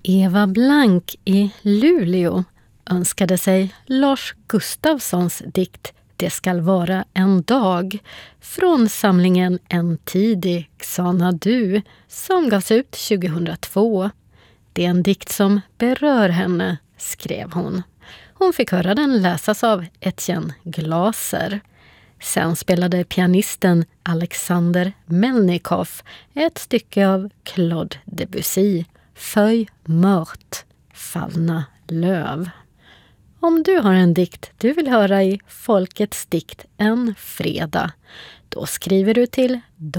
Eva Blank i Luleå önskade sig Lars Gustafssons dikt Det skall vara en dag från samlingen En tidig Xanadu som gavs ut 2002. Det är en dikt som berör henne, skrev hon. Hon fick höra den läsas av Etienne Glaser. Sen spelade pianisten Alexander Melnikov ett stycke av Claude Debussy, Feuille morte, fallna löv. Om du har en dikt du vill höra i Folkets dikt en fredag, då skriver du till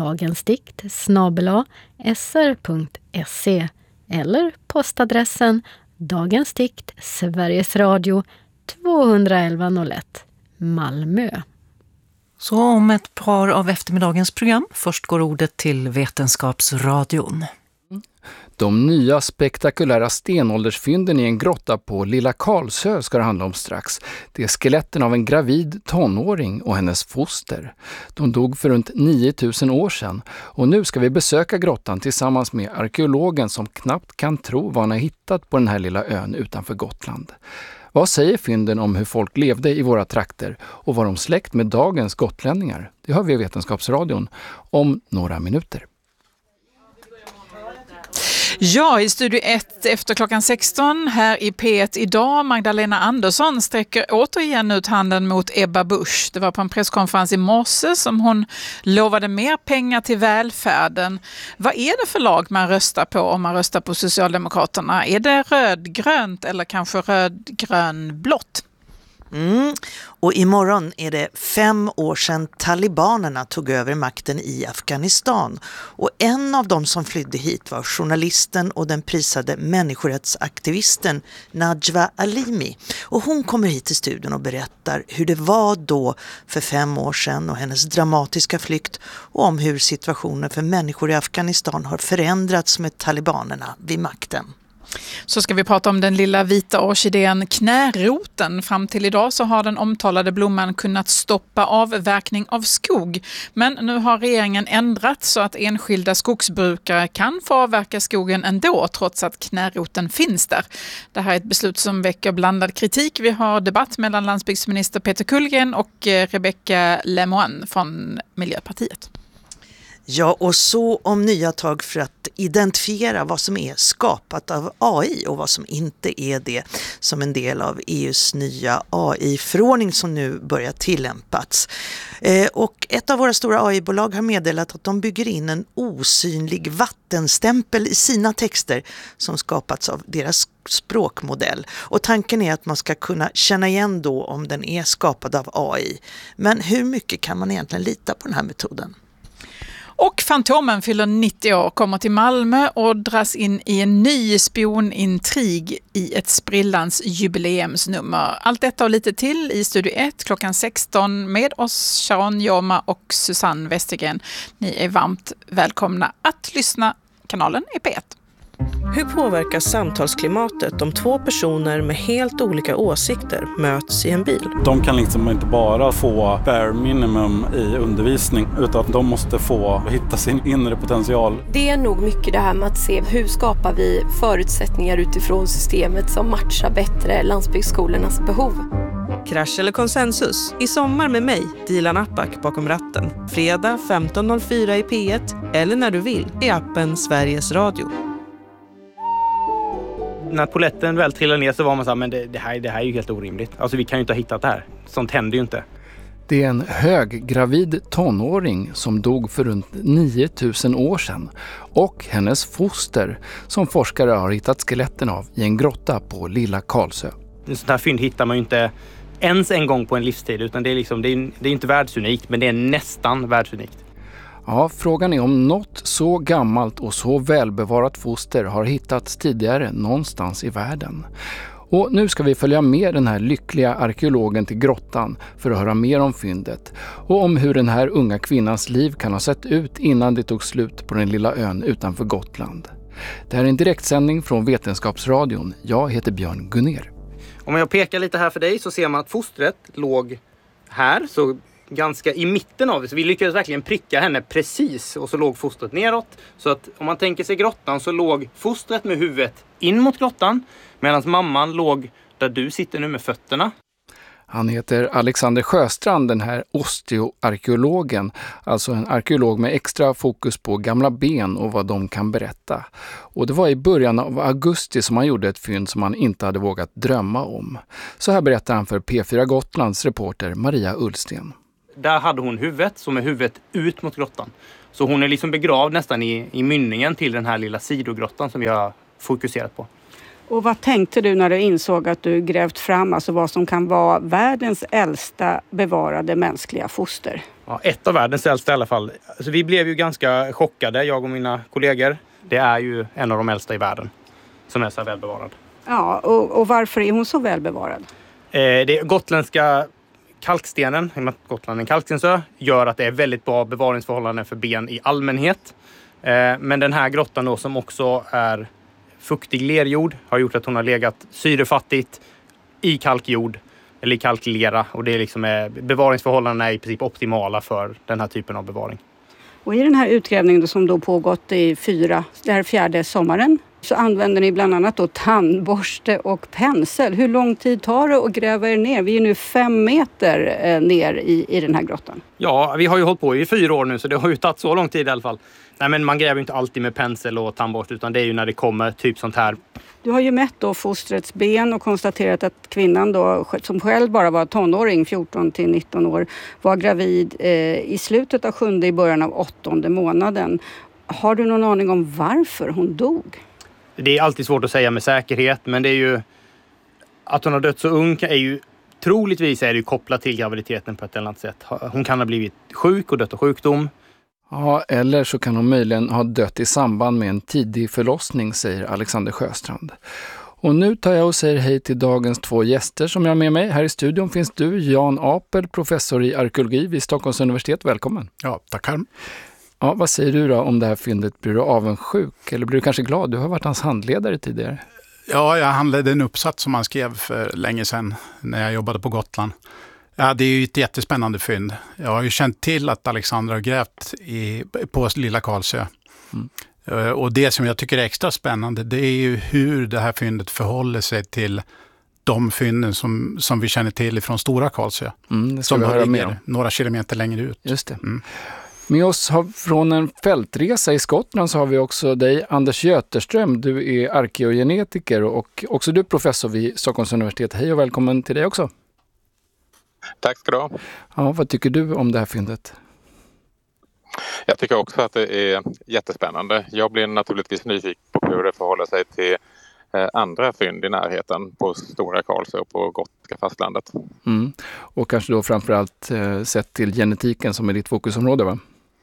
dagensdikt@sr.se eller postadressen Dagens dikt, Sveriges Radio, 21101, Malmö. Så om ett par av eftermiddagens program. Först går ordet till Vetenskapsradion. De nya spektakulära stenåldersfynden i en grotta på Lilla Karlsö ska det handla om strax. Det är skeletten av en gravid tonåring och hennes foster. De dog för runt 9000 år sedan och nu ska vi besöka grottan tillsammans med arkeologen som knappt kan tro vad han har hittat på den här lilla ön utanför Gotland. Vad säger fynden om hur folk levde i våra trakter och var de släkt med dagens gotlänningar? Det har vi i Vetenskapsradion om några minuter. Ja, i Studio 1 efter klockan 16 här i P1 idag. Magdalena Andersson sträcker återigen ut handen mot Ebba Busch. Det var på en presskonferens i morse som hon lovade mer pengar till välfärden. Vad är det för lag man röstar på om man röstar på Socialdemokraterna? Är det rödgrönt eller kanske rödgrönblått? Och imorgon är det 5 år sedan talibanerna tog över makten i Afghanistan. Och en av dem som flydde hit var journalisten och den prisade människorättsaktivisten Najwa Alimi. Och hon kommer hit till studion och berättar hur det var då för 5 år sedan och hennes dramatiska flykt och om hur situationen för människor i Afghanistan har förändrats med talibanerna vid makten. Så ska vi prata om den lilla vita orkidén knäroten. Fram till idag så har den omtalade blomman kunnat stoppa avverkning av skog. Men nu har regeringen ändrat så att enskilda skogsbrukare kan få avverka skogen ändå trots att knäroten finns där. Det här är ett beslut som väcker blandad kritik. Vi har debatt mellan landsbygdsminister Peter Kullgren och Rebecca Lemoine från Miljöpartiet. Ja, och så om nya tag för att identifiera vad som är skapat av AI och vad som inte är det, som en del av EUs nya AI-förordning som nu börjar tillämpas. Och ett av våra stora AI-bolag har meddelat att de bygger in en osynlig vattenstämpel i sina texter som skapats av deras språkmodell. Och tanken är att man ska kunna känna igen då om den är skapad av AI. Men hur mycket kan man egentligen lita på den här metoden? Och Fantomen fyller 90 år, kommer till Malmö och dras in i en ny spionintrig i ett sprillans jubileumsnummer. Allt detta och lite till i Studio 1 klockan 16 med oss Sharon Joma och Susanne Westergren. Ni är varmt välkomna att lyssna. Kanalen är P1. Hur påverkas samtalsklimatet om två personer med helt olika åsikter möts i en bil? De kan liksom inte bara få bare minimum i undervisning utan de måste få hitta sin inre potential. Det är nog mycket det här med att se hur skapar vi förutsättningar utifrån systemet som matchar bättre landsbygdsskolornas behov. Krasch eller konsensus? I sommar med mig, Dilan Apak bakom ratten. Fredag 15.04 i P1 eller när du vill i appen Sveriges Radio. När poletten väl trillade ner så var man så här, men det här är ju helt orimligt. Alltså vi kan ju inte ha hittat det här. Sånt händer ju inte. Det är en höggravid tonåring som dog för runt 9000 år sedan och hennes foster som forskare har hittat skeletten av i en grotta på Lilla Karlsö. En sån här fynd hittar man ju inte ens en gång på en livstid utan det är inte världsunikt men det är nästan världsunikt. Ja, frågan är om något så gammalt och så välbevarat foster har hittats tidigare någonstans i världen. Och nu ska vi följa med den här lyckliga arkeologen till grottan för att höra mer om fyndet och om hur den här unga kvinnans liv kan ha sett ut innan det tog slut på den lilla ön utanför Gotland. Det här är en direktsändning från Vetenskapsradion. Jag heter Björn Gunner. Om jag pekar lite här för dig så ser man att fostret låg här, så ganska i mitten av det. Så vi lyckades verkligen pricka henne precis och så låg fostret neråt. Så att om man tänker sig grottan så låg fostret med huvudet in mot grottan medan mamman låg där du sitter nu med fötterna. Han heter Alexander Sjöstrand, den här osteoarkeologen, alltså en arkeolog med extra fokus på gamla ben och vad de kan berätta. Och det var i början av augusti som han gjorde ett fynd som han inte hade vågat drömma om. Så här berättar han för P4 Gotlands reporter Maria Ullsten. Där hade hon huvudet som är huvudet ut mot grottan. Så hon är liksom begravd nästan i mynningen till den här lilla sidogrottan som vi har fokuserat på. Och vad tänkte du när du insåg att du grävt fram alltså vad som kan vara världens äldsta bevarade mänskliga foster? Ja, ett av världens äldsta i alla fall. Alltså, vi blev ju ganska chockade, jag och mina kollegor. Det är ju en av de äldsta i världen som är så välbevarad. Ja, och varför är hon så välbevarad? Det gotländska kalkstenen, i och med att Gotland är en kalkstensö, gör att det är väldigt bra bevaringsförhållanden för ben i allmänhet. Men den här grottan då, som också är fuktig lerjord, har gjort att hon har legat syrefattigt i kalkjord eller i kalklera, och det är liksom bevaringsförhållandena är i princip optimala för den här typen av bevaring. Och i den här utgrävningen som då pågått i det här 4:e sommaren så använder ni bland annat då tandborste och pensel. Hur lång tid tar det att gräva er ner? Vi är nu 5 meter ner i den här grottan. Ja, vi har ju hållit på i 4 år nu, så det har ju tagit så lång tid i alla fall. Nej, men man gräver inte alltid med pensel och tandborste, utan det är ju när det kommer typ sånt här. Du har ju mätt då fostrets ben och konstaterat att kvinnan då, som själv bara var tonåring, 14 till 19 år, var gravid i slutet av 7:e, i början av 8:e månaden. Har du någon aning om varför hon dog? Det är alltid svårt att säga med säkerhet, men det är ju att hon har dött så ung är ju troligtvis är det ju kopplat till graviditeten på ett eller annat sätt. Hon kan ha blivit sjuk och dött av sjukdom. Ja, eller så kan hon möjligen ha dött i samband med en tidig förlossning, säger Alexander Sjöstrand. Och nu tar jag och säger hej till dagens 2 gäster som jag har med mig. Här i studion finns du, Jan Apel, professor i arkeologi vid Stockholms universitet. Välkommen. Ja, tackar. Ja, vad säger du då om det här fyndet? Blir du avundsjuk eller blir du kanske glad? Du har varit hans handledare tidigare. Ja, jag handlade en uppsats som han skrev för länge sedan när jag jobbade på Gotland. Ja, det är ju ett jättespännande fynd. Jag har ju känt till att Alexander har grävt på Lilla Karlsö. Och det som jag tycker är extra spännande, det är ju hur det här fyndet förhåller sig till de fynden som vi känner till från Stora Karlsö. Det ska vi höra mer om. Några kilometer längre ut. Just det. Med oss från en fältresa i Skottland så har vi också dig, Anders Göterström. Du är arkeogenetiker och också du professor vid Stockholms universitet. Hej och välkommen till dig också. Tack ska du ha. Ja, vad tycker du om det här fyndet? Jag tycker också att det är jättespännande. Jag blir naturligtvis nyfiken på hur det förhåller sig till andra fynd i närheten på Stora Karlsö och på gotländska fastlandet. Och kanske då framförallt sett till genetiken som är ditt fokusområde, va?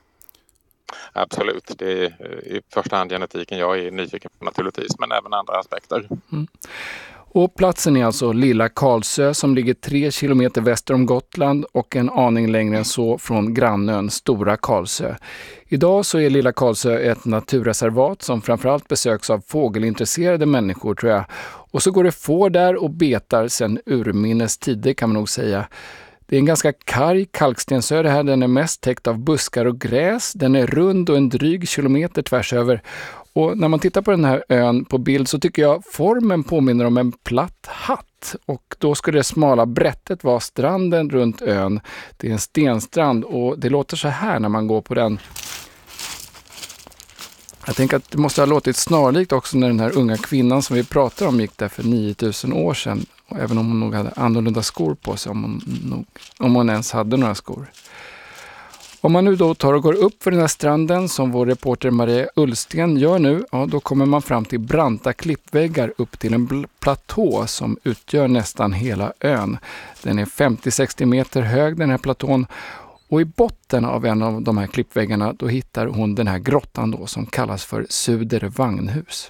Absolut, det är i första hand genetiken jag är nyfiken på naturligtvis, men även andra aspekter. Och platsen är alltså Lilla Karlsö som ligger 3 kilometer väster om Gotland och en aning längre än så från grannön Stora Karlsö. Idag så är Lilla Karlsö ett naturreservat som framförallt besöks av fågelintresserade människor, tror jag. Och så går det får där och betar sedan urminnes tider, kan man nog säga. Det är en ganska karg kalkstensö det här. Den är mest täckt av buskar och gräs. Den är rund och en dryg kilometer tvärs över. Och när man tittar på den här ön på bild så tycker jag formen påminner om en platt hatt. Och då skulle det smala brättet vara stranden runt ön. Det är en stenstrand och det låter så här när man går på den. Jag tänker att det måste ha låtit snarlikt också när den här unga kvinnan som vi pratar om gick där för 9000 år sedan. Och även om hon nog hade annorlunda skor på sig, om hon ens hade några skor. Om man nu då tar och går upp för den här stranden som vår reporter Maria Ullsten gör nu, ja, då kommer man fram till branta klippväggar upp till en platå som utgör nästan hela ön. Den är 50-60 meter hög, den här platån. Och i botten av en av de här klippväggarna då hittar hon den här grottan då som kallas för Suder vagnhus.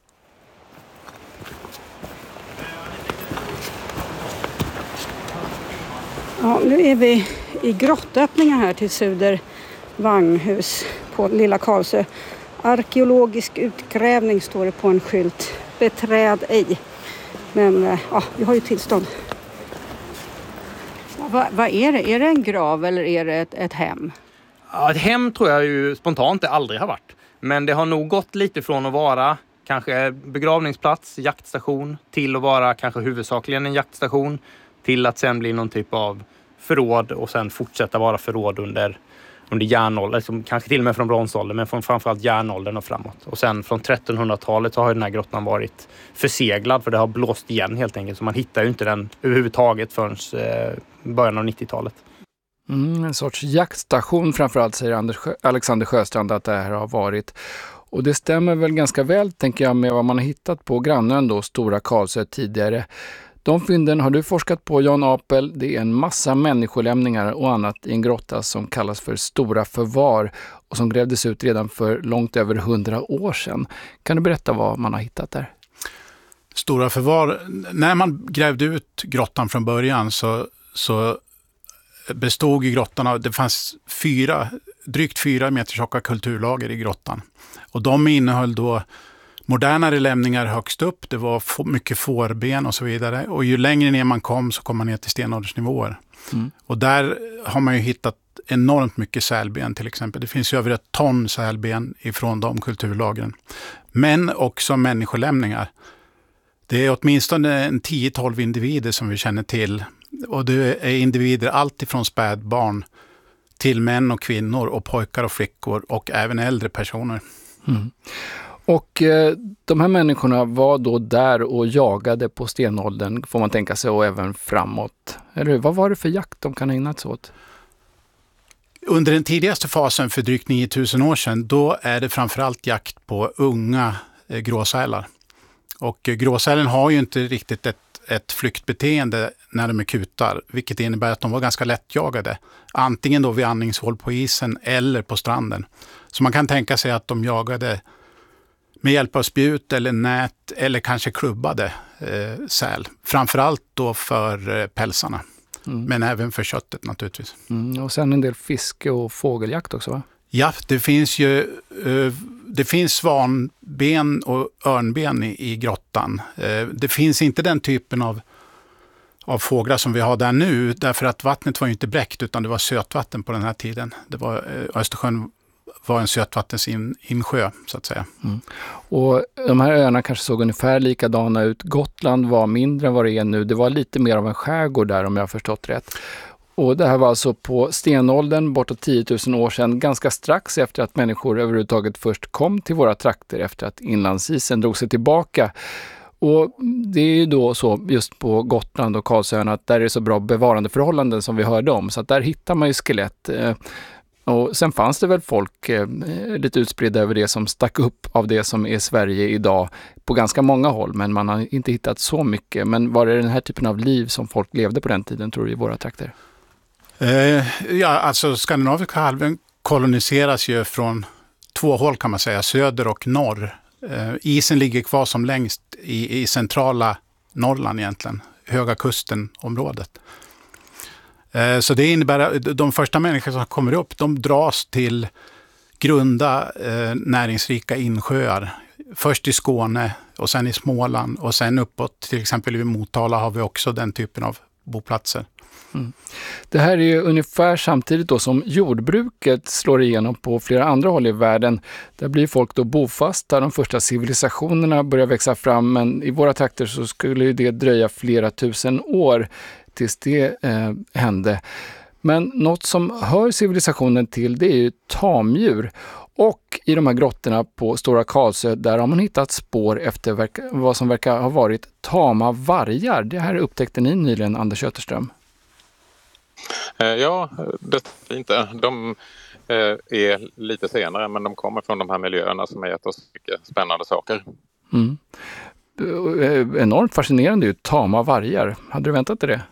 Ja, nu är vi i grottöppningen här till Suder vagnhus på Lilla Karlsö. Arkeologisk utgrävning står det på en skylt. Beträd ej. Men ja, vi har ju tillstånd. Ja, Vad är det? Är det en grav eller är det ett hem? Ja, ett hem tror jag ju spontant det aldrig har varit. Men det har nog gått lite från att vara kanske begravningsplats, jaktstation, till att vara kanske huvudsakligen en jaktstation, till att sen bli någon typ av förråd och sen fortsätta vara förråd under järnåldern, kanske till och med från bronsåldern, men från framförallt järnåldern och framåt. Och sen från 1300-talet så har den här grottan varit förseglad, för det har blåst igen helt enkelt, så man hittar ju inte den överhuvudtaget förrän början av 90-talet. En sorts jaktstation framförallt, säger Alexander Sjöstrand att det här har varit. Och det stämmer väl ganska väl, tänker jag, med vad man har hittat på grannen då, Stora Karlsö tidigare. De fynden har du forskat på, Jan Apel. Det är en massa människolämningar och annat i en grotta som kallas för Stora Förvar och som grävdes ut redan för långt över 100 år sedan. Kan du berätta vad man har hittat där? Stora Förvar, när man grävde ut grottan från början så bestod i grottan av, det fanns drygt 4 meter tjocka kulturlager i grottan. Och de innehöll då modernare lämningar högst upp, det var mycket fårben och så vidare. Och ju längre ner man kom så kom man ner till stenåldersnivåer. Och där har man ju hittat enormt mycket sälben till exempel. Det finns ju över 1 ton sälben ifrån de kulturlagren. Men också människolämningar. Det är åtminstone 10-12 individer som vi känner till. Och det är individer allt ifrån spädbarn till män och kvinnor och pojkar och flickor och även äldre personer. Och de här människorna var då där och jagade på stenåldern, får man tänka sig, och även framåt. Eller vad var det för jakt de kan ha ägnats åt? Under den tidigaste fasen för drygt 9000 år sedan, då är det framförallt jakt på unga gråsälar. Och gråsälen har ju inte riktigt ett flyktbeteende när de är kutar, vilket innebär att de var ganska lättjagade. Antingen då vid andningshål på isen eller på stranden. Så man kan tänka sig att de jagade med hjälp av spjut eller nät eller kanske klubbade säl. Framförallt då för pälsarna, men även för köttet naturligtvis. Och sen en del fiske- och fågeljakt också, va? Ja, det finns svanben och örnben i grottan. Det finns inte den typen av fåglar som vi har där nu, därför att vattnet var ju inte bräckt utan det var sötvatten på den här tiden. Östersjön var en sötvattensinsjö så att säga. Och de här öarna kanske såg ungefär likadana ut. Gotland var mindre än vad det är nu. Det var lite mer av en skärgård där, om jag har förstått rätt. Och det här var alltså på stenåldern, bortåt 10 000 år sedan, ganska strax efter att människor överhuvudtaget först kom till våra trakter efter att inlandsisen drog sig tillbaka. Och det är ju då så just på Gotland och Karlsöarna att där är det så bra bevarandeförhållanden som vi hörde om. Så att där hittar man ju skelett. Och sen fanns det väl folk lite utspridda över det som stack upp av det som är Sverige idag på ganska många håll, men man har inte hittat så mycket. Men var det den här typen av liv som folk levde på den tiden, tror du, i våra trakter? Ja, alltså Skandinaviska halvön koloniseras ju från 2 håll kan man säga, söder och norr. Isen ligger kvar som längst i centrala Norrland egentligen, Höga kusten-området. Så det innebär att de första människor som kommer upp, de dras till grunda näringsrika insjöar. Först i Skåne och sen i Småland och sen uppåt, till exempel i Motala har vi också den typen av boplatser. Det här är ju ungefär samtidigt då som jordbruket slår igenom på flera andra håll i världen. Där blir folk då bofasta, de första civilisationerna börjar växa fram, men i våra trakter så skulle ju det dröja flera tusen år tills det hände. Men något som hör civilisationen till, det är ju tamdjur. Och i de här grottorna på Stora Karlsö, där har man hittat spår efter vad som verkar ha varit tama vargar. Det här upptäckte ni nyligen, Anders Götterström. Ja, det är inte. De är lite senare, men de kommer från de här miljöerna som har gett oss mycket spännande saker. Enormt fascinerande ju, tama vargar. Hade du väntat dig det?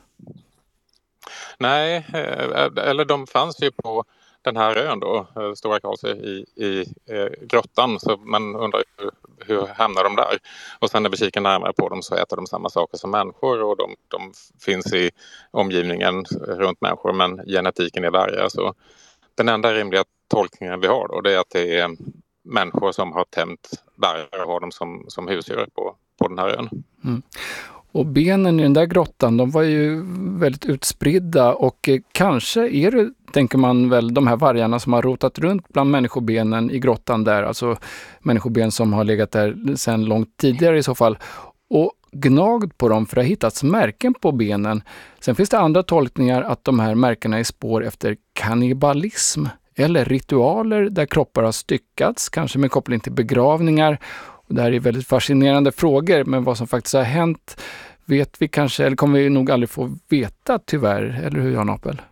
Nej, eller de fanns ju på den här ön då, Stora Karlsö i grottan, så man undrar hur hamnar de där? Och sen när vi kikar närmare på dem så äter de samma saker som människor och de finns i omgivningen runt människor, men genetiken är vargar. Så den enda rimliga tolkningen vi har då, det är att det är människor som har tämjt vargar och har dem som husdjur på den här ön. Och benen i den där grottan, de var ju väldigt utspridda och kanske är det, tänker man väl, de här vargarna som har rotat runt bland människobenen i grottan där, alltså människoben som har legat där sedan långt tidigare i så fall, och gnagd på dem för att ha hittats märken på benen. Sen finns det andra tolkningar att de här märkena är spår efter kannibalism eller ritualer där kroppar har styckats, kanske med koppling till begravningar. Och det här är väldigt fascinerande frågor, men vad som faktiskt har hänt vet vi kanske, eller kommer vi nog aldrig få veta tyvärr, eller hur, Jan Apel?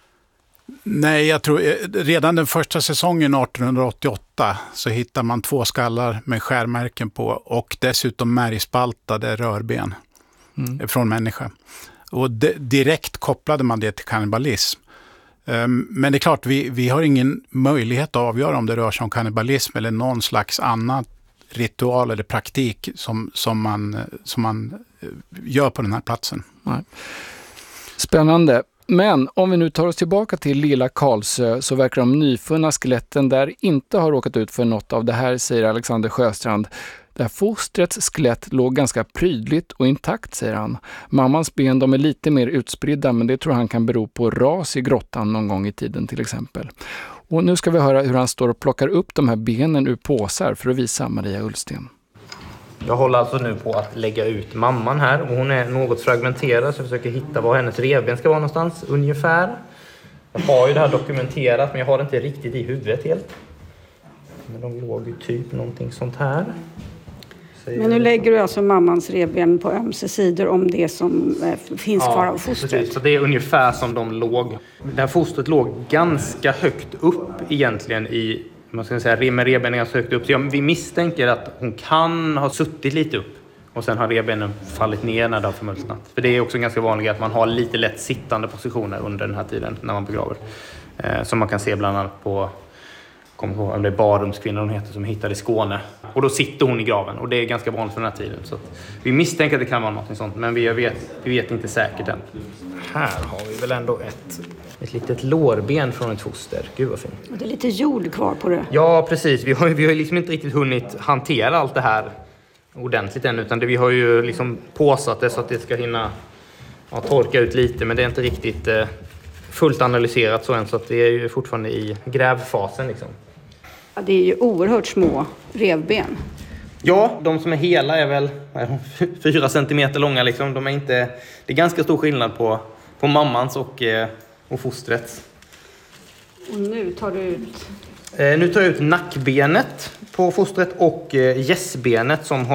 Nej, jag tror redan den första säsongen 1888 så hittar man 2 skallar med skärmärken på och dessutom märgspaltade rörben från människa. Och direkt kopplade man det till kannibalism. Men det är klart, vi har ingen möjlighet att avgöra om det rör sig om kannibalism eller någon slags annan ritual eller praktik som man gör på den här platsen. Nej. Spännande. Men om vi nu tar oss tillbaka till Lilla Karlsö så verkar de nyfunna skeletten där inte ha råkat ut för något av det här, säger Alexander Sjöstrand. Där fostrets skelett låg ganska prydligt och intakt, säger han. Mammans ben, de är lite mer utspridda, men det tror han kan bero på ras i grottan någon gång i tiden till exempel. Och nu ska vi höra hur han står och plockar upp de här benen ur påsar för att visa Maria Ullsten. Jag håller alltså nu på att lägga ut mamman här och hon är något fragmenterad så jag försöker hitta var hennes revben ska vara någonstans ungefär. Jag har ju det här dokumenterat men jag har det inte riktigt i huvudet helt. Men de låg ju typ någonting sånt här. Men nu lägger du alltså mammans revben på ömse sidor om det som finns kvar av fostret. Precis. Så det är ungefär som de låg. Det här fostret låg ganska högt upp egentligen i, man ska säga, med revbenen ganska högt upp. Så vi misstänker att hon kan ha suttit lite upp och sen har revbenen fallit ner när det har förmultnat. För det är också ganska vanligt att man har lite lätt sittande positioner under den här tiden när man begraver. Som man kan se bland annat på, kommer ihåg om det är Barumskvinnan hon heter, som hittade i Skåne. Och då sitter hon i graven och det är ganska vanligt för den här tiden. Så att vi misstänker att det kan vara något sånt, men vi vet inte säkert än. Här har vi väl ändå ett litet lårben från ett foster. Gud vad fint. Och det är lite jord kvar på det. Ja, precis. Vi har liksom inte riktigt hunnit hantera allt det här ordentligt än, utan vi har ju liksom påsatt det så att det ska hinna torka ut lite, men det är inte riktigt fullt analyserat så än, så att det är ju fortfarande i grävfasen liksom. Ja, det är ju oerhört små revben. Ja, de som är hela är väl 4 centimeter långa liksom. De är inte, det är ganska stor skillnad på mammans och fostrets. Och nu tar du ut? Nu tar jag ut nackbenet på fostret och gässbenet som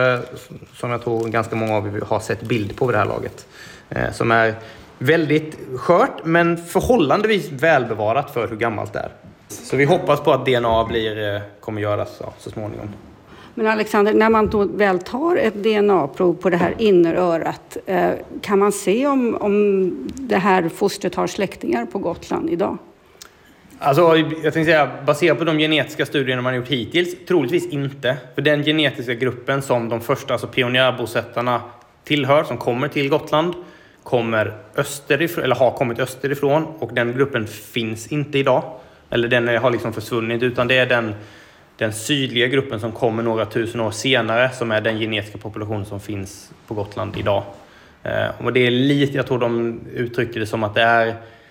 jag tror ganska många av er har sett bild på vid det här laget. Som är väldigt skört men förhållandevis välbevarat för hur gammalt det är. Så vi hoppas på att DNA kommer göras så småningom. Men Alexander, när man då väl tar ett DNA-prov på det här innerörat, kan man se om det här fostret har släktingar på Gotland idag? Alltså, jag tänkte säga, baserat på de genetiska studierna man har gjort hittills, troligtvis inte. För den genetiska gruppen som de första, alltså pionjärbosättarna tillhör, som kommer till Gotland, kommer österifrån, eller har kommit österifrån, och den gruppen finns inte idag. Eller den har liksom försvunnit, utan det är den sydliga gruppen som kommer några tusen år senare, som är den genetiska population som finns på Gotland idag. Och det är lite, jag tror de uttrycker det som att det är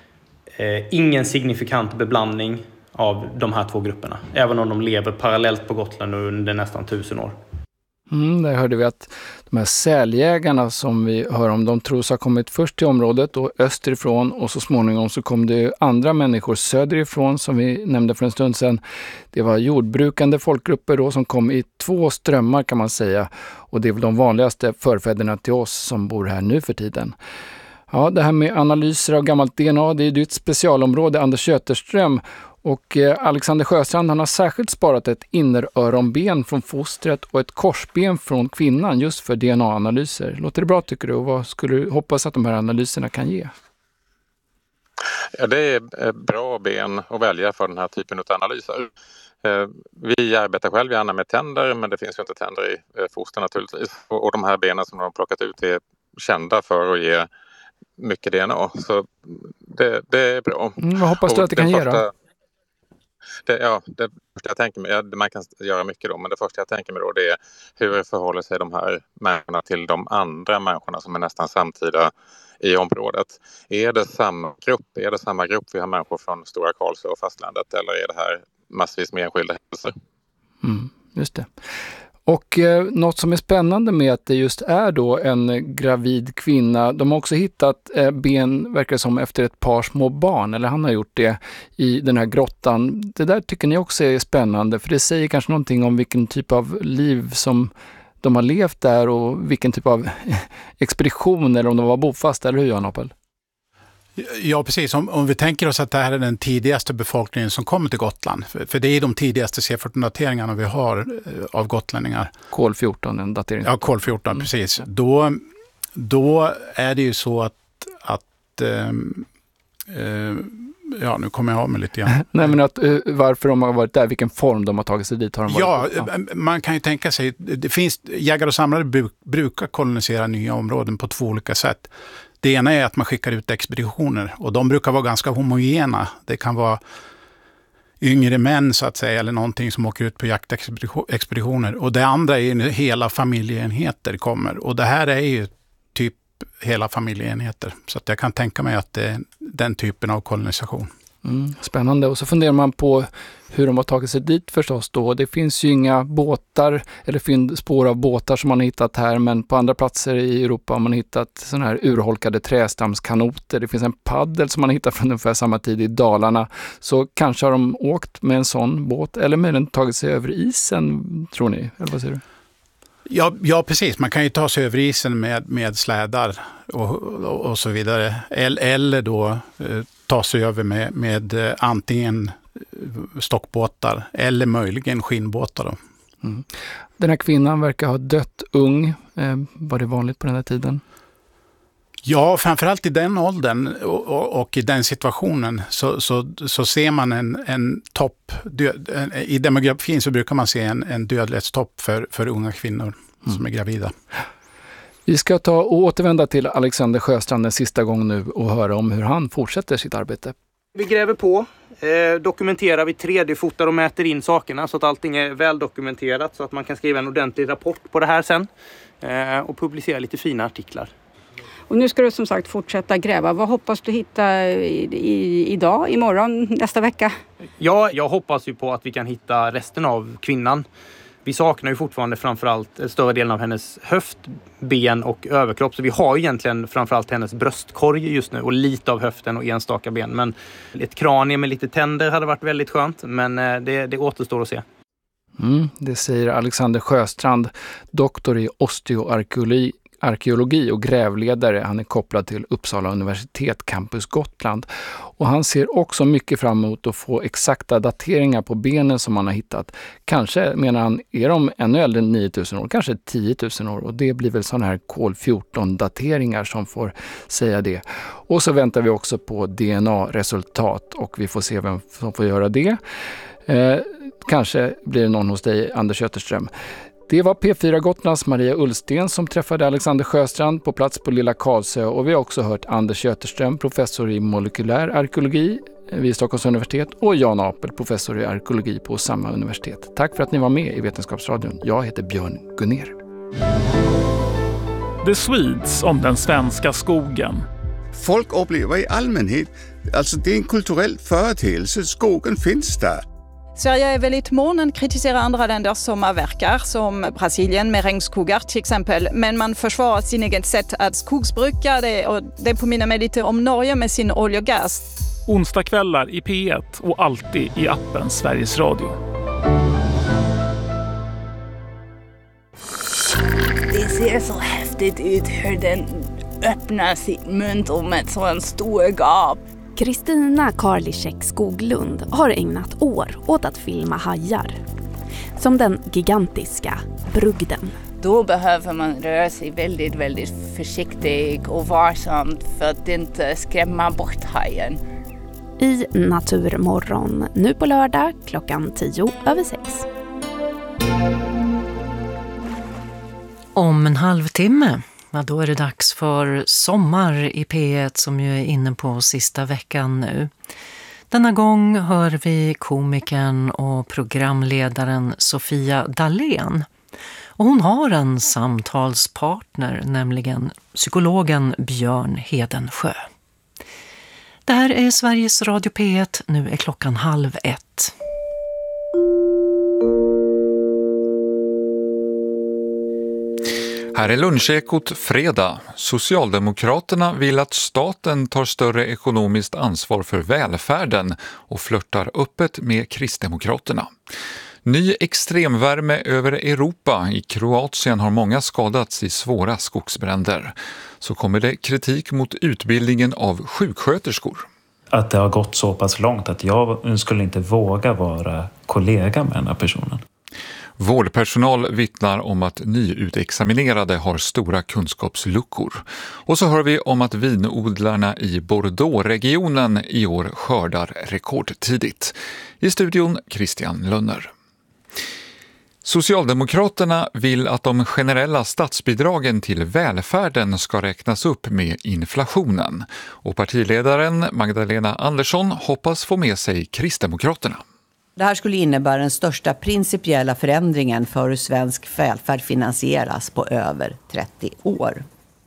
ingen signifikant beblandning av de här två grupperna, även om de lever parallellt på Gotland under nästan 1000 år. Där hörde vi att de här säljägarna som vi hör om, de tros ha kommit först till området och österifrån, och så småningom så kom det andra människor söderifrån som vi nämnde för en stund sedan. Det var jordbrukande folkgrupper då som kom i 2 strömmar kan man säga, och det är väl de vanligaste förfäderna till oss som bor här nu för tiden. Ja, det här med analyser av gammalt DNA, det är ditt specialområde, Anders Göterström. Och Alexander Sjöstrand, han har särskilt sparat ett inneröronben från fostret och ett korsben från kvinnan just för DNA-analyser. Låter det bra tycker du, och vad skulle du hoppas att de här analyserna kan ge? Ja, det är bra ben att välja för den här typen av analyser. Vi arbetar själv gärna med tänder, men det finns ju inte tänder i foster naturligtvis. Och de här benen som de har plockat ut är kända för att ge mycket DNA, så det är bra. Vad hoppas du att det kan ge då? Det första jag tänker mig, man kan göra mycket då, men det första jag tänker mig då det är hur förhåller sig de här människorna till de andra människorna som är nästan samtida i området. Är det samma grupp vi har människor från Stora Karlsö och fastlandet, eller är det här massvis med enskilda händelser? Just det. Och något som är spännande med att det just är då en gravid kvinna, de har också hittat ben, verkar som, efter ett par små barn, eller han har gjort det i den här grottan. Det där tycker ni också är spännande, för det säger kanske någonting om vilken typ av liv som de har levt där och vilken typ av expedition, eller om de var bofasta, eller hur, Jan Apel? Ja, precis. Om vi tänker oss att det här är den tidigaste befolkningen som kommer till Gotland. För det är de tidigaste C14-dateringarna vi har av gotlänningar. Kol 14, en datering. Ja, Kol 14, precis. Då är det ju så att ja, nu kommer jag av mig lite grann. Nej, men varför de har varit där, vilken form de har tagit sig dit, har de varit. Ja, man kan ju tänka sig, det finns, jägare och samlare brukar kolonisera nya områden på 2 olika sätt. Det ena är att man skickar ut expeditioner, och de brukar vara ganska homogena. Det kan vara yngre män så att säga, eller någonting som åker ut på jaktexpeditioner. Och det andra är när hela familjeenheter kommer, och det här är ju typ hela familjeenheter. Så att jag kan tänka mig att det är den typen av kolonisation. Spännande. Och så funderar man på hur de har tagit sig dit förstås då. Det finns ju inga båtar eller spår av båtar som man har hittat här, men på andra platser i Europa har man hittat sådana här urholkade trästamskanoter. Det finns en paddel som man har hittat från ungefär samma tid i Dalarna. Så kanske har de åkt med en sån båt, eller möjligen tagit sig över isen, tror ni? Eller vad säger du? Ja, precis. Man kan ju ta sig över isen med slädar och så vidare. Eller då ta sig över med antingen stockbåtar eller möjligen skinnbåtar. Då. Den här kvinnan verkar ha dött ung. Var det vanligt på den här tiden? Ja, framförallt i den åldern och i den situationen så ser man en topp. I demografin så brukar man se en dödlighetstopp för unga kvinnor som är gravida. Vi ska ta och återvända till Alexander Sjöstrand en sista gång nu och höra om hur han fortsätter sitt arbete. Vi gräver på, dokumenterar, vi 3D-fotar och mäter in sakerna så att allting är väl dokumenterat, så att man kan skriva en ordentlig rapport på det här sen och publicera lite fina artiklar. Och nu ska du som sagt fortsätta gräva. Vad hoppas du hitta idag, imorgon, nästa vecka? Ja, jag hoppas ju på att vi kan hitta resten av kvinnan. Vi saknar ju fortfarande framförallt större delen av hennes höft, ben och överkropp. Så vi har ju egentligen framförallt hennes bröstkorg just nu och lite av höften och enstaka ben. Men ett kranie med lite tänder hade varit väldigt skönt, men det återstår att se. Det säger Alexander Sjöstrand, doktor i osteoarkeologi och grävledare. Han är kopplad till Uppsala universitet, Campus Gotland. Och han ser också mycket fram emot att få exakta dateringar på benen som han har hittat. Kanske, menar han, är de ännu äldre än 9000 år, kanske 10 000 år. Och det blir väl sådana här Kol 14-dateringar som får säga det. Och så väntar vi också på DNA-resultat och vi får se vem som får göra det. Kanske blir det någon hos dig, Anders Götterström. Det var P4 Gotlands Maria Ullsten som träffade Alexander Sjöstrand på plats på Lilla Karlsö, och vi har också hört Anders Götterström, professor i molekylär arkeologi vid Stockholms universitet, och Jan Apel, professor i arkeologi på samma universitet. Tack för att ni var med i Vetenskapsradion. Jag heter Björn Gunner. The Swedes om den svenska skogen. Folk upplever i allmänhet, alltså det är en kulturell företeelse, skogen finns där. Sverige är väldigt mån kritiserar andra länder som avverkar, som Brasilien med regnskogar till exempel. Men man försvarar sin eget sätt att skogsbruka det, och det påminner mig lite om Norge med sin olja och gas. Onsdagskvällar i P1 och alltid i appen Sveriges Radio. Det ser så häftigt ut hur den öppnar sitt mun om ett sån stor gap. Kristina Karliczek Skoglund har ägnat år åt att filma hajar. Som den gigantiska brugden. Då behöver man röra sig väldigt, väldigt försiktigt och varsamt för att inte skrämma bort hajen. I Naturmorgon, nu på lördag 6:10. Om en halvtimme, då är det dags för Sommar i P1 som ju är inne på sista veckan nu. Denna gång hör vi komikern och programledaren Sofia Dalén. Och hon har en samtalspartner, nämligen psykologen Björn Hedensjö. Det här är Sveriges Radio P1, nu är klockan 12:30. Här är lunchekot fredag. Socialdemokraterna vill att staten tar större ekonomiskt ansvar för välfärden och flörtar öppet med Kristdemokraterna. Ny extremvärme över Europa. I Kroatien har många skadats i svåra skogsbränder. Så kommer det kritik mot utbildningen av sjuksköterskor. Att det har gått så pass långt att jag skulle inte våga vara kollega med den här personen. Vårdpersonal vittnar om att nyutexaminerade har stora kunskapsluckor. Och så hör vi om att vinodlarna i Bordeaux-regionen i år skördar rekordtidigt. I studion Christian Lönner. Socialdemokraterna vill att de generella statsbidragen till välfärden ska räknas upp med inflationen. Och partiledaren Magdalena Andersson hoppas få med sig Kristdemokraterna. Det här skulle innebära den största principiella förändringen för hur svensk välfärd finansieras på över 30 år.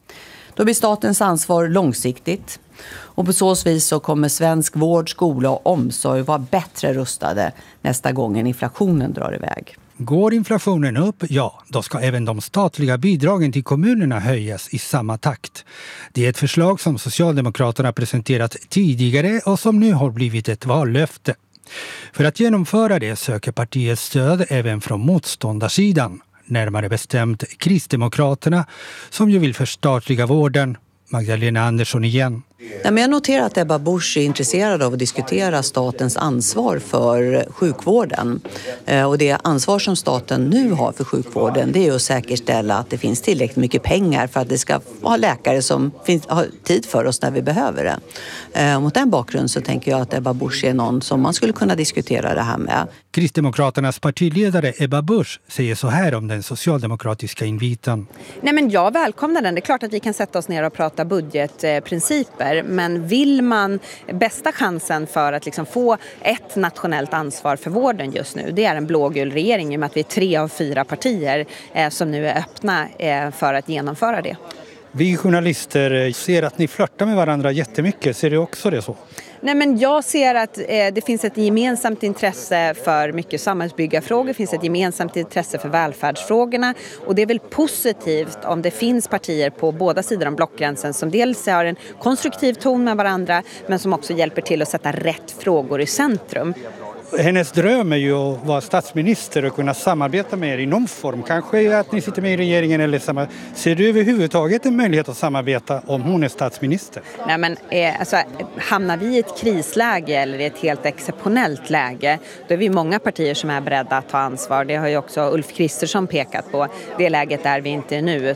Då blir statens ansvar långsiktigt och på så vis så kommer svensk vård, skola och omsorg vara bättre rustade nästa gång inflationen drar iväg. Går inflationen upp, ja, då ska även de statliga bidragen till kommunerna höjas i samma takt. Det är ett förslag som Socialdemokraterna presenterat tidigare och som nu har blivit ett vallöfte. För att genomföra det söker partiet stöd även från motståndarsidan, närmare bestämt Kristdemokraterna som ju vill förstatliga vården. Magdalena Andersson igen. Ja, men jag noterar att Ebba Busch är intresserad av att diskutera statens ansvar för sjukvården. Och det ansvar som staten nu har för sjukvården, det är att säkerställa att det finns tillräckligt mycket pengar för att det ska ha läkare som har tid för oss när vi behöver det. Mot den bakgrunden så tänker jag att Ebba Busch är någon som man skulle kunna diskutera det här med. Kristdemokraternas partiledare Ebba Busch säger så här om den socialdemokratiska inviten. Nej, men jag välkomnar den. Det är klart att vi kan sätta oss ner och prata budgetprinciper. Men vill man bästa chansen för att liksom få ett nationellt ansvar för vården just nu, det är en blågul regering i och med att vi är 3 av 4 partier som nu är öppna för att genomföra det. Vi journalister ser att ni flörtar med varandra jättemycket. Ser du också det så? Nej, men jag ser att det finns ett gemensamt intresse för mycket samhällsbyggarfrågor. Det finns ett gemensamt intresse för välfärdsfrågorna. Och det är väl positivt om det finns partier på båda sidor om blockgränsen som dels har en konstruktiv ton med varandra men som också hjälper till att sätta rätt frågor i centrum. Hennes dröm är ju att vara statsminister och kunna samarbeta med er i någon form. Kanske att ni sitter med i regeringen eller samma. Ser du överhuvudtaget en möjlighet att samarbeta om hon är statsminister? Nej, men alltså, hamnar vi i ett krisläge eller i ett helt exceptionellt läge, då är vi många partier som är beredda att ta ansvar. Det har ju också Ulf Kristersson pekat på. Det läget där vi inte är nu.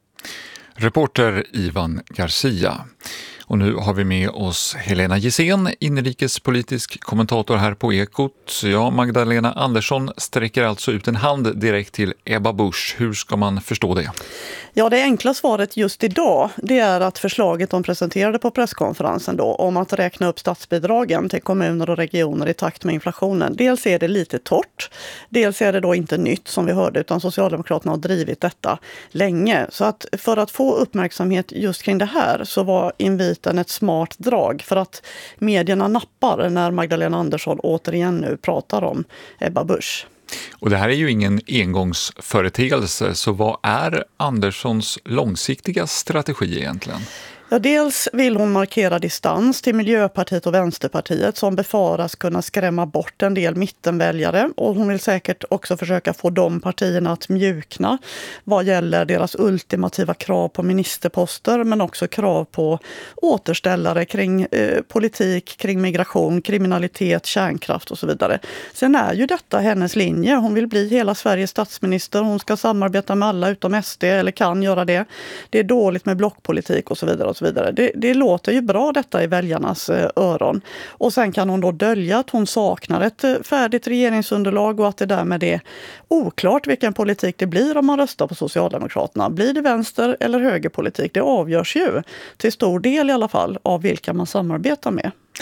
Reporter Ivan Garcia. Och nu har vi med oss Helena Gissén, inrikespolitisk kommentator här på Ekot. Ja, Magdalena Andersson sträcker alltså ut en hand direkt till Ebba Busch. Hur ska man förstå det? Ja, det enkla svaret just idag, det är att förslaget de presenterade på presskonferensen då om att räkna upp statsbidragen till kommuner och regioner i takt med inflationen. Dels är det lite torrt, dels är det då inte nytt som vi hörde, utan Socialdemokraterna har drivit detta länge. Så att för att få uppmärksamhet just kring det här så var inviten ett smart drag för att medierna nappar när Magdalena Andersson återigen nu pratar om Ebba Busch. Och det här är ju ingen engångsföreteelse, så vad är Anderssons långsiktiga strategi egentligen? Ja, dels vill hon markera distans till Miljöpartiet och Vänsterpartiet som befaras kunna skrämma bort en del mittenväljare. Och hon vill säkert också försöka få de partierna att mjukna vad gäller deras ultimativa krav på ministerposter, men också krav på återställare kring politik, kring migration, kriminalitet, kärnkraft och så vidare. Sen är ju detta hennes linje. Hon vill bli hela Sveriges statsminister. Hon ska samarbeta med alla utom SD eller kan göra det. Det är dåligt med blockpolitik och så vidare. Och så vidare. Det låter ju bra detta i väljarnas öron. Och sen kan hon då dölja att hon saknar ett färdigt regeringsunderlag och att det därmed är oklart vilken politik det blir om man röstar på Socialdemokraterna. Blir det vänster- eller högerpolitik? Det avgörs ju till stor del i alla fall av vilka man samarbetar med.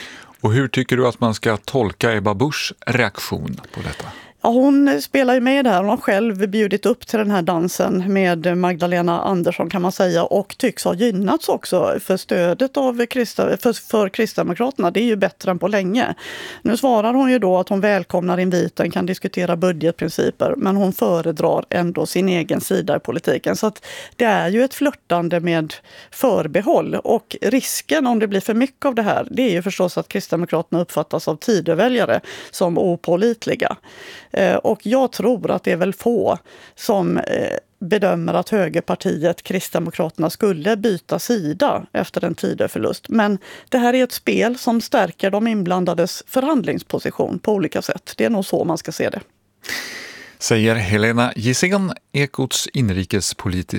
Och hur tycker du att man ska tolka Ebba Buschs reaktion på detta? Ja, hon spelar ju med där. Hon har själv bjudit upp till den här dansen med Magdalena Andersson kan man säga och tycks ha gynnats också för stödet för Kristdemokraterna. Det är ju bättre än på länge. Nu svarar hon ju då att hon välkomnar inviten, kan diskutera budgetprinciper, men hon föredrar ändå sin egen sida i politiken. Så att det är ju ett flörtande med förbehåll och risken om det blir för mycket av det här, det är ju förstås att Kristdemokraterna uppfattas av Tidöväljare som opålitliga. Och jag tror att det är väl få som bedömer att högerpartiet Kristdemokraterna skulle byta sida efter en Tidöförlust. Men det här är ett spel som stärker de inblandades förhandlingsposition på olika sätt. Det är nog så man ska se det. Säger Helena Gissén, Ekots inrikespolitiska